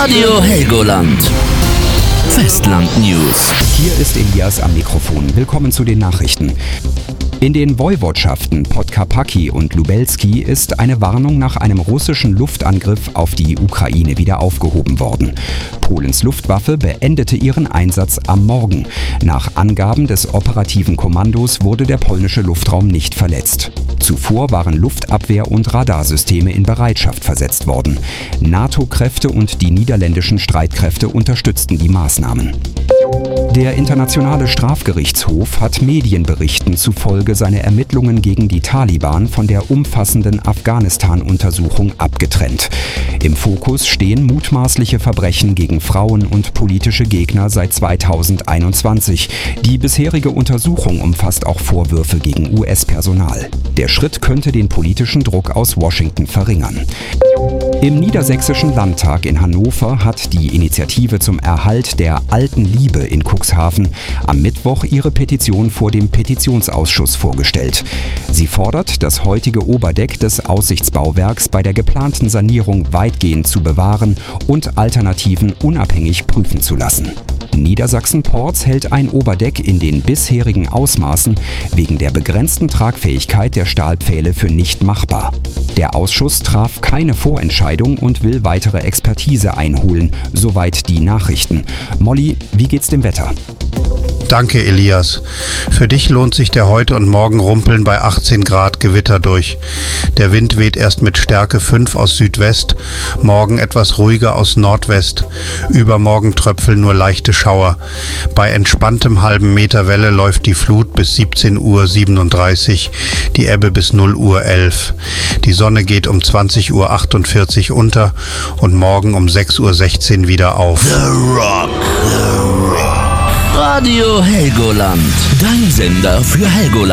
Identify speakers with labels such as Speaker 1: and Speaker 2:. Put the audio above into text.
Speaker 1: Radio Helgoland. Festland News.
Speaker 2: Hier ist Elias am Mikrofon. Willkommen zu den Nachrichten. In den Woiwodschaften Podkarpacki und Lubelski ist eine Warnung nach einem russischen Luftangriff auf die Ukraine wieder aufgehoben worden. Polens Luftwaffe beendete ihren Einsatz am Morgen. Nach Angaben des operativen Kommandos wurde der polnische Luftraum nicht verletzt. Zuvor waren Luftabwehr- und Radarsysteme in Bereitschaft versetzt worden. NATO-Kräfte und die niederländischen Streitkräfte unterstützten die Maßnahmen. Der Internationale Strafgerichtshof hat Medienberichten zufolge seine Ermittlungen gegen die Taliban von der umfassenden Afghanistan-Untersuchung abgetrennt. Im Fokus stehen mutmaßliche Verbrechen gegen Frauen und politische Gegner seit 2021. Die bisherige Untersuchung umfasst auch Vorwürfe gegen US-Personal. Der Schritt könnte den politischen Druck aus Washington verringern. Im Niedersächsischen Landtag in Hannover hat die Initiative zum Erhalt der alten Liebe in Cuxhaven am Mittwoch ihre Petition vor dem Petitionsausschuss vorgestellt. Sie fordert, das heutige Oberdeck des Aussichtsbauwerks bei der geplanten Sanierung weitgehend zu bewahren und Alternativen unabhängig prüfen zu lassen. Niedersachsen-Porz hält ein Oberdeck in den bisherigen Ausmaßen wegen der begrenzten Tragfähigkeit der Stahlpfähle für nicht machbar. Der Ausschuss traf keine Vorentscheidung und will weitere Expertise einholen, soweit die Nachrichten. Molly, wie geht's dem Wetter?
Speaker 3: Danke, Elias. Für dich lohnt sich der heute und morgen Rumpeln bei 18 Grad Gewitter durch. Der Wind weht erst mit Stärke 5 aus Südwest, morgen etwas ruhiger aus Nordwest. Übermorgen tröpfeln nur leichte Schauer. Bei entspanntem halben Meter Welle läuft die Flut bis 17:37 Uhr, die Ebbe bis 0:11 Uhr. Die Sonne geht um 20:48 Uhr unter und morgen um 6:16 Uhr wieder auf.
Speaker 1: The Rock. Radio Helgoland. Dein Sender für Helgoland.